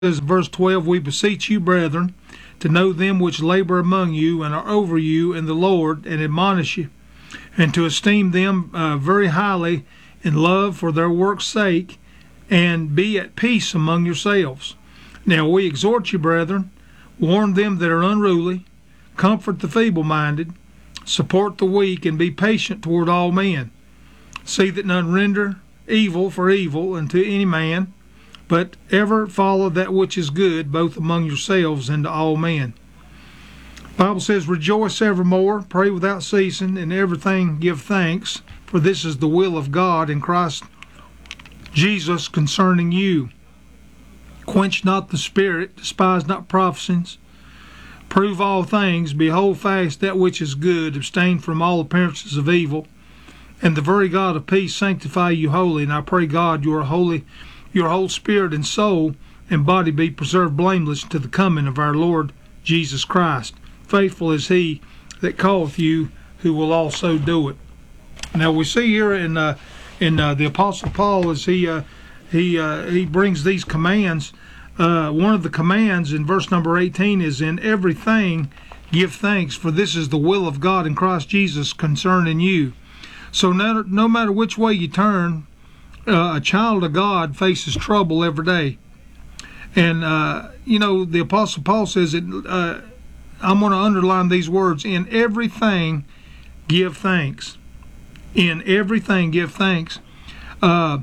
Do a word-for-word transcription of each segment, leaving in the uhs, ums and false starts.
says in verse twelve, "We beseech you, brethren, to know them which labor among you and are over you in the Lord, and admonish you, and to esteem them uh, very highly in love for their work's sake, and be at peace among yourselves. Now we exhort you, brethren, warn them that are unruly, comfort the feeble-minded, support the weak, and be patient toward all men. See that none render evil for evil unto any man, but ever follow that which is good, both among yourselves and to all men." The Bible says, "Rejoice evermore, pray without ceasing, in everything give thanks, for this is the will of God in Christ Jesus concerning you. Quench not the spirit, despise not prophecies, prove all things, be hold fast that which is good, abstain from all appearances of evil, and the very God of peace sanctify you wholly. And I pray God your holy, your whole spirit and soul and body be preserved blameless to the coming of our Lord Jesus Christ. Faithful is he that calleth you, who will also do it." Now we see here in uh, in uh, the Apostle Paul, as he uh, he uh, he brings these commands. Uh, one of the commands in verse number eighteen is, "In everything give thanks, for this is the will of God in Christ Jesus concerning you." So no, no matter which way you turn, uh, a child of God faces trouble every day. And uh, you know, the Apostle Paul says it. Uh, I'm going to underline these words: in everything give thanks. In everything give thanks. Uh,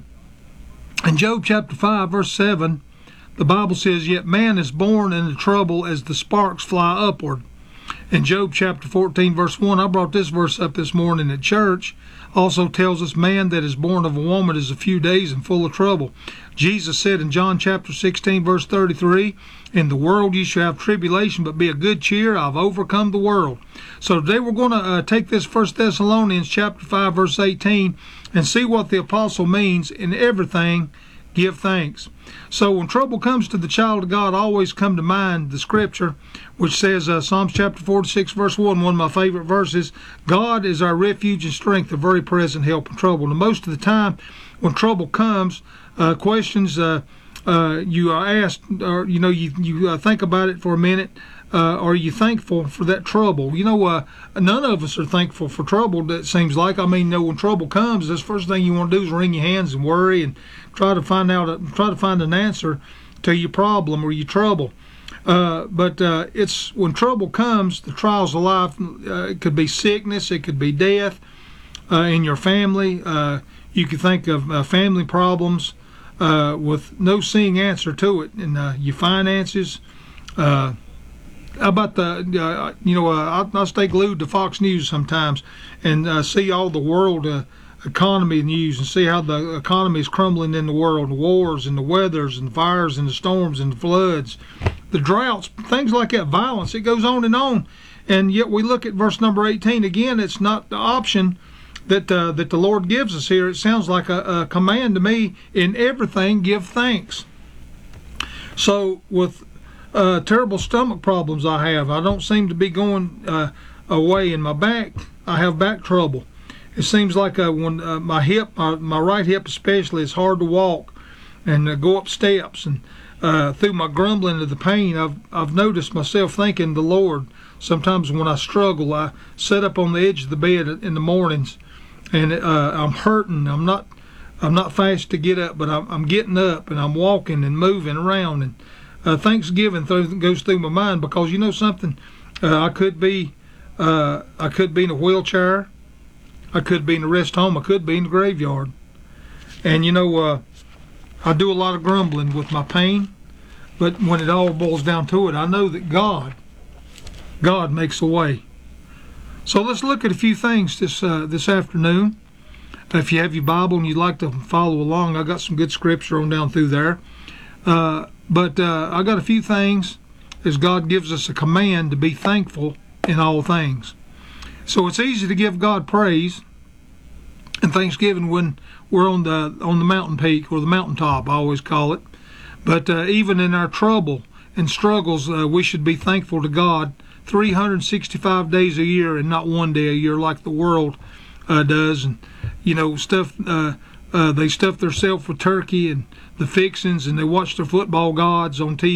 in Job chapter five, verse seven, the Bible says, "Yet man is born into trouble as the sparks fly upward." In Job chapter fourteen, verse one, I brought this verse up this morning at church, also tells us, "Man that is born of a woman is a few days and full of trouble." Jesus said in John chapter sixteen, verse thirty-three, "In the world you shall have tribulation, but be of good cheer, I've overcome the world." So today we're going to uh, take this First Thessalonians chapter five, verse eighteen, and see what the apostle means: in everything give thanks. So when trouble comes to the child of God, always come to mind the scripture which says, uh, Psalms chapter forty-six, verse one, one of my favorite verses, "God is our refuge and strength, a very present help in trouble." And most of the time when trouble comes, uh, questions uh, uh, you are asked, or you know, you, you uh, think about it for a minute. Uh, are you thankful for that trouble? You know, uh, none of us are thankful for trouble, it seems like. I mean, you know, when trouble comes, the first thing you want to do is wring your hands and worry and try to find out, a, try to find an answer to your problem or your trouble. Uh, but uh, it's when trouble comes, the trials of life, uh, it could be sickness, it could be death uh, in your family. Uh, you could think of uh, family problems uh, with no seeing answer to it, in uh, your finances. Uh, How about the, uh, you know, uh, I, I stay glued to Fox News sometimes and uh, see all the world uh, economy news and see how the economy is crumbling in the world, the wars and the weathers and the fires and the storms and the floods, the droughts, things like that, violence. It goes on and on. And yet we look at verse number eighteen. Again, it's not the option that uh, that the Lord gives us here. It sounds like a, a command to me: in everything give thanks. So with Uh, terrible stomach problems I have, I don't seem to be going uh, away. In my back, I have back trouble. It seems like uh, when uh, my hip, my, my right hip especially, is hard to walk and uh, go up steps. And uh, through my grumbling of the pain, I've I've noticed myself thanking the Lord. Sometimes when I struggle, I sit up on the edge of the bed in the mornings, and uh, I'm hurting. I'm not I'm not fast to get up, but I'm, I'm getting up and I'm walking and moving around. And Uh, Thanksgiving through, goes through my mind, because you know something, uh, I could be uh, I could be in a wheelchair, I could be in a rest home, I could be in the graveyard. And you know, uh, I do a lot of grumbling with my pain, but when it all boils down to it, I know that God God makes a way. So let's look at a few things this uh, this afternoon. If you have your Bible and you'd like to follow along, I got some good scripture on down through there. Uh, But uh, I got a few things, as God gives us a command to be thankful in all things. So it's easy to give God praise and thanksgiving when we're on the on the mountain peak, or the mountaintop, I always call it. But uh, even in our trouble and struggles, uh, we should be thankful to God three hundred sixty-five days a year, and not one day a year like the world uh, does. And you know, stuff. Uh, uh, they stuff themselves with turkey and the fixings, and they watch their football gods on T V.